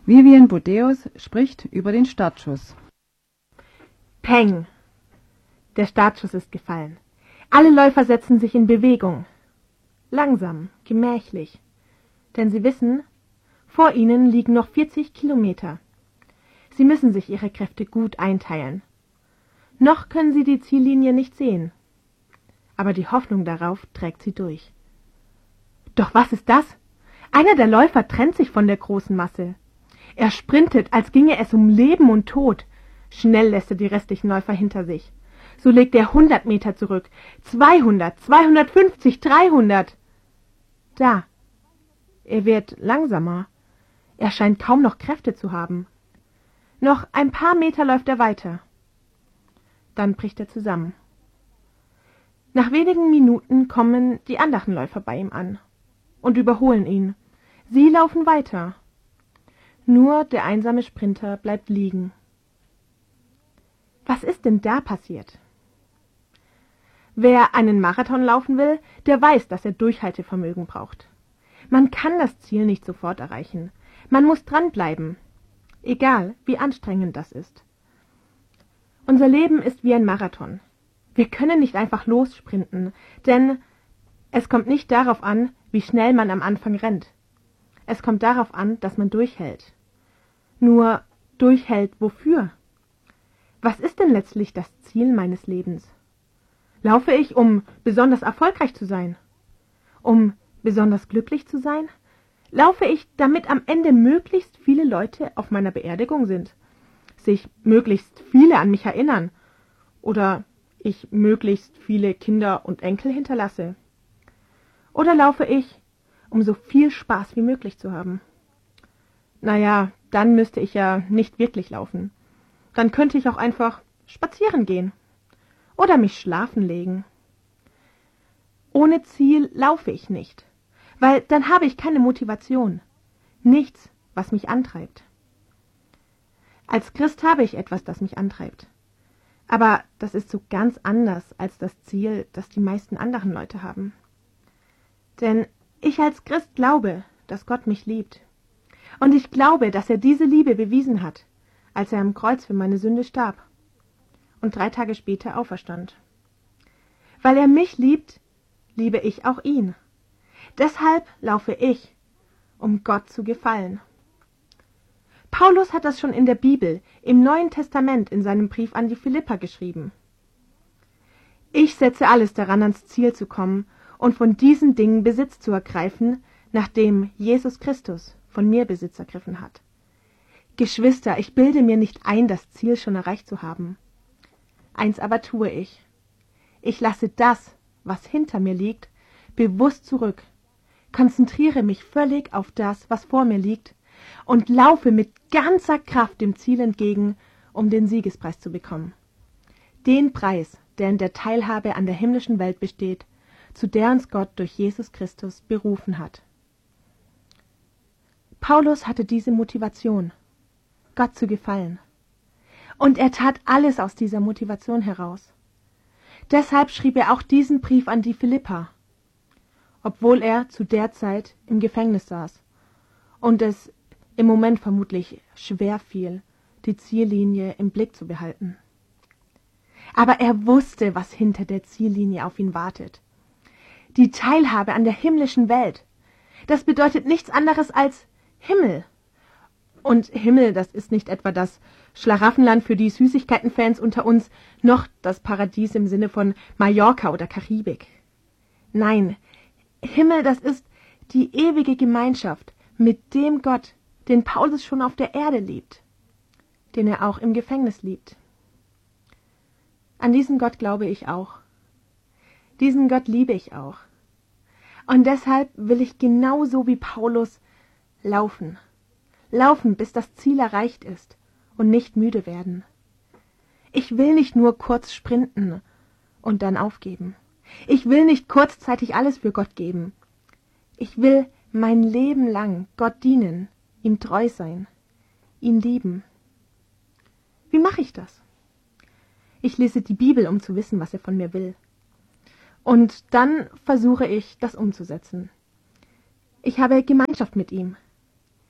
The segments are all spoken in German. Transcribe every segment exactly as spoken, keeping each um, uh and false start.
Vivian Budeus spricht über den Startschuss. Peng! Der Startschuss ist gefallen. Alle Läufer setzen sich in Bewegung. Langsam, gemächlich. Denn sie wissen, vor ihnen liegen noch vierzig Kilometer. Sie müssen sich ihre Kräfte gut einteilen. Noch können sie die Ziellinie nicht sehen. Aber die Hoffnung darauf trägt sie durch. Doch was ist das? Einer der Läufer trennt sich von der großen Masse. Er sprintet, als ginge es um Leben und Tod. Schnell lässt er die restlichen Läufer hinter sich. So legt er hundert Meter zurück, zweihundert, zweihundertfünfzig, dreihundert. Da. Er wird langsamer. Er scheint kaum noch Kräfte zu haben. Noch ein paar Meter läuft er weiter. Dann bricht er zusammen. Nach wenigen Minuten kommen die anderen Läufer bei ihm an und überholen ihn. Sie laufen weiter. Nur der einsame Sprinter bleibt liegen. Was ist denn da passiert? Wer einen Marathon laufen will, der weiß, dass er Durchhaltevermögen braucht. Man kann das Ziel nicht sofort erreichen. Man muss dranbleiben, egal wie anstrengend das ist. Unser Leben ist wie ein Marathon. Wir können nicht einfach lossprinten, denn es kommt nicht darauf an, wie schnell man am Anfang rennt. Es kommt darauf an, dass man durchhält. Nur durchhält wofür? Was ist denn letztlich das Ziel meines Lebens? Laufe ich, um besonders erfolgreich zu sein? Um besonders glücklich zu sein? Laufe ich, damit am Ende möglichst viele Leute auf meiner Beerdigung sind, sich möglichst viele an mich erinnern oder ich möglichst viele Kinder und Enkel hinterlasse? Oder laufe ich, um so viel Spaß wie möglich zu haben? Naja, dann müsste ich ja nicht wirklich laufen. Dann könnte ich auch einfach spazieren gehen oder mich schlafen legen. Ohne Ziel laufe ich nicht, weil dann habe ich keine Motivation, nichts, was mich antreibt. Als Christ habe ich etwas, das mich antreibt. Aber das ist so ganz anders als das Ziel, das die meisten anderen Leute haben. Denn ich als Christ glaube, dass Gott mich liebt. Und ich glaube, dass er diese Liebe bewiesen hat, als er am Kreuz für meine Sünde starb und drei Tage später auferstand. Weil er mich liebt, liebe ich auch ihn. Deshalb laufe ich, um Gott zu gefallen. Paulus hat das schon in der Bibel, im Neuen Testament, in seinem Brief an die Philipper geschrieben. Ich setze alles daran, ans Ziel zu kommen und von diesen Dingen Besitz zu ergreifen, nachdem Jesus Christus von mir Besitz ergriffen hat. Geschwister, ich bilde mir nicht ein, das Ziel schon erreicht zu haben. Eins aber tue ich. Ich lasse das, was hinter mir liegt, bewusst zurück, konzentriere mich völlig auf das, was vor mir liegt, und laufe mit ganzer Kraft dem Ziel entgegen, um den Siegespreis zu bekommen. Den Preis, der in der Teilhabe an der himmlischen Welt besteht, zu der uns Gott durch Jesus Christus berufen hat. Paulus hatte diese Motivation, Gott zu gefallen. Und er tat alles aus dieser Motivation heraus. Deshalb schrieb er auch diesen Brief an die Philipper, obwohl er zu der Zeit im Gefängnis saß und es im Moment vermutlich schwer fiel, die Ziellinie im Blick zu behalten. Aber er wusste, was hinter der Ziellinie auf ihn wartet. Die Teilhabe an der himmlischen Welt. Das bedeutet nichts anderes als Himmel. Und Himmel, das ist nicht etwa das Schlaraffenland für die Süßigkeitenfans unter uns, noch das Paradies im Sinne von Mallorca oder Karibik. Nein, Himmel, das ist die ewige Gemeinschaft mit dem Gott, den Paulus schon auf der Erde liebt, den er auch im Gefängnis liebt. An diesen Gott glaube ich auch. Diesen Gott liebe ich auch. Und deshalb will ich genauso wie Paulus laufen. Laufen, bis das Ziel erreicht ist und nicht müde werden. Ich will nicht nur kurz sprinten und dann aufgeben. Ich will nicht kurzzeitig alles für Gott geben. Ich will mein Leben lang Gott dienen, ihm treu sein, ihn lieben. Wie mache ich das? Ich lese die Bibel, um zu wissen, was er von mir will. Und dann versuche ich, das umzusetzen. Ich habe Gemeinschaft mit ihm.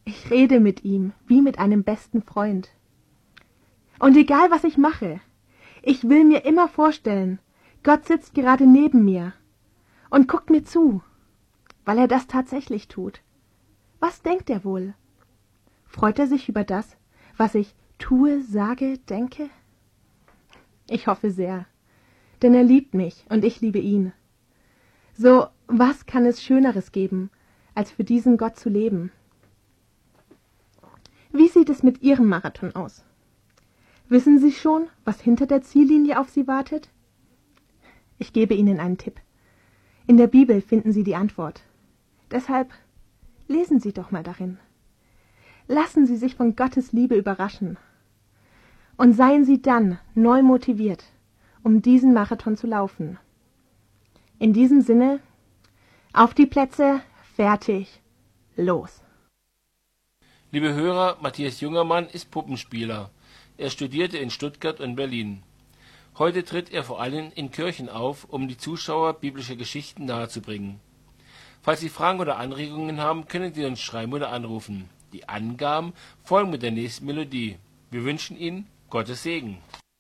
Ich rede mit ihm wie mit einem besten Freund. Und egal, was ich mache, ich will mir immer vorstellen, Gott sitzt gerade neben mir und guckt mir zu, weil er das tatsächlich tut. Was denkt er wohl? Freut er sich über das, was ich tue, sage, denke? Ich hoffe sehr, denn er liebt mich und ich liebe ihn. So, was kann es Schöneres geben, als für diesen Gott zu leben? Wie sieht es mit Ihrem Marathon aus? Wissen Sie schon, was hinter der Ziellinie auf Sie wartet? Ich gebe Ihnen einen Tipp. In der Bibel finden Sie die Antwort. Deshalb lesen Sie doch mal darin. Lassen Sie sich von Gottes Liebe überraschen. Und seien Sie dann neu motiviert, um diesen Marathon zu laufen. In diesem Sinne, auf die Plätze, fertig, los. Liebe Hörer, Matthias Jungermann ist Puppenspieler. Er studierte in Stuttgart und Berlin. Heute tritt er vor allem in Kirchen auf, um die Zuschauer biblische Geschichten nahezubringen. Falls Sie Fragen oder Anregungen haben, können Sie uns schreiben oder anrufen. Die Angaben folgen mit der nächsten Melodie. Wir wünschen Ihnen Gottes Segen.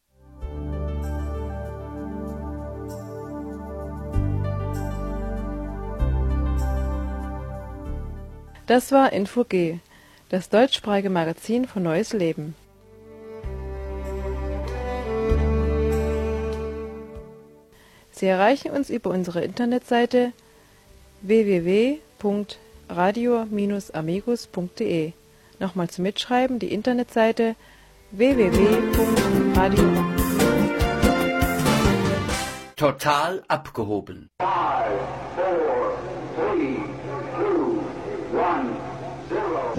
Das war Info G, das deutschsprachige Magazin von Neues Leben. Sie erreichen uns über unsere Internetseite w w w punkt radio Bindestrich amigos punkt de. Nochmal zum Mitschreiben die Internetseite w w w punkt radio. Total abgehoben. Five, four, three, two, one, zero.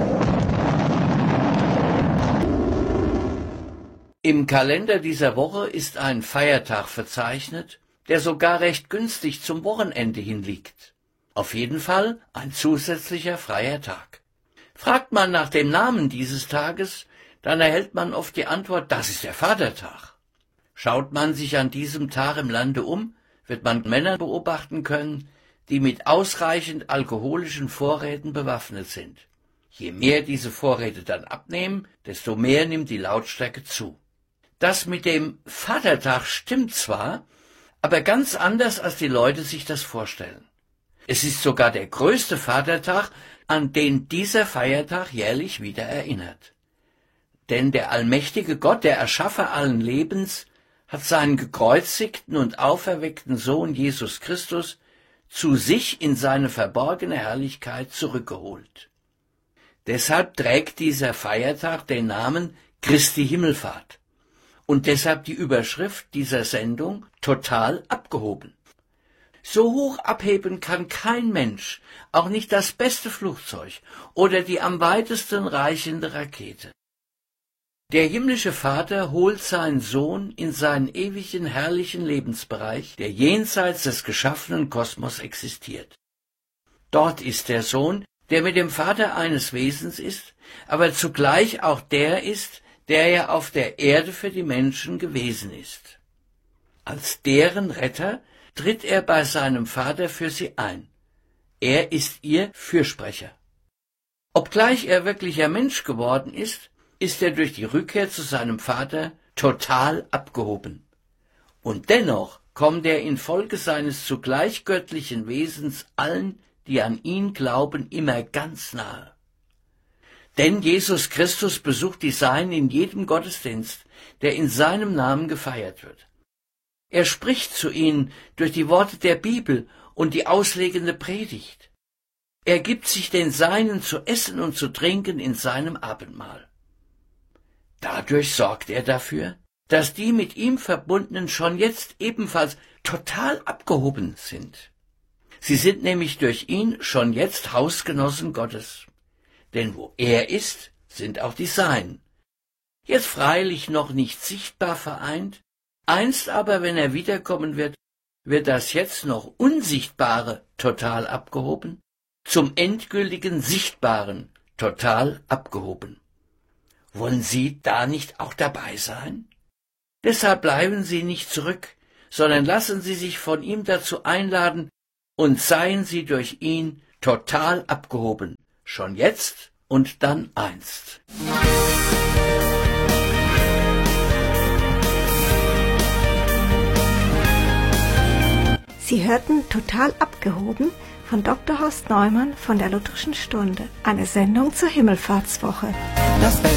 Im Kalender dieser Woche ist ein Feiertag verzeichnet, der sogar recht günstig zum Wochenende hinliegt. Auf jeden Fall ein zusätzlicher freier Tag. Fragt man nach dem Namen dieses Tages, dann erhält man oft die Antwort, das ist der Vatertag. Schaut man sich an diesem Tag im Lande um, wird man Männer beobachten können, die mit ausreichend alkoholischen Vorräten bewaffnet sind. Je mehr diese Vorräte dann abnehmen, desto mehr nimmt die Lautstärke zu. Das mit dem Vatertag stimmt zwar, aber ganz anders, als die Leute sich das vorstellen. Es ist sogar der größte Vatertag, an den dieser Feiertag jährlich wieder erinnert. Denn der allmächtige Gott, der Erschaffer allen Lebens, hat seinen gekreuzigten und auferweckten Sohn Jesus Christus zu sich in seine verborgene Herrlichkeit zurückgeholt. Deshalb trägt dieser Feiertag den Namen Christi Himmelfahrt. Und deshalb die Überschrift dieser Sendung total abgehoben. So hoch abheben kann kein Mensch, auch nicht das beste Flugzeug oder die am weitesten reichende Rakete. Der himmlische Vater holt seinen Sohn in seinen ewigen herrlichen Lebensbereich, der jenseits des geschaffenen Kosmos existiert. Dort ist der Sohn, der mit dem Vater eines Wesens ist, aber zugleich auch der ist, der ja auf der Erde für die Menschen gewesen ist. Als deren Retter tritt er bei seinem Vater für sie ein. Er ist ihr Fürsprecher. Obgleich er wirklicher Mensch geworden ist, ist er durch die Rückkehr zu seinem Vater total abgehoben. Und dennoch kommt er infolge seines zugleich göttlichen Wesens allen, die an ihn glauben, immer ganz nahe. Denn Jesus Christus besucht die Seinen in jedem Gottesdienst, der in seinem Namen gefeiert wird. Er spricht zu ihnen durch die Worte der Bibel und die auslegende Predigt. Er gibt sich den Seinen zu essen und zu trinken in seinem Abendmahl. Dadurch sorgt er dafür, dass die mit ihm Verbundenen schon jetzt ebenfalls total abgehoben sind. Sie sind nämlich durch ihn schon jetzt Hausgenossen Gottes. Denn wo er ist, sind auch die Seinen. Jetzt freilich noch nicht sichtbar vereint, einst aber, wenn er wiederkommen wird, wird das jetzt noch Unsichtbare total abgehoben, zum endgültigen Sichtbaren total abgehoben. Wollen Sie da nicht auch dabei sein? Deshalb bleiben Sie nicht zurück, sondern lassen Sie sich von ihm dazu einladen und seien Sie durch ihn total abgehoben, schon jetzt und dann einst. Sie hörten Total abgehoben von Doktor Horst Neumann von der Lutherischen Stunde, eine Sendung zur Himmelfahrtswoche. Das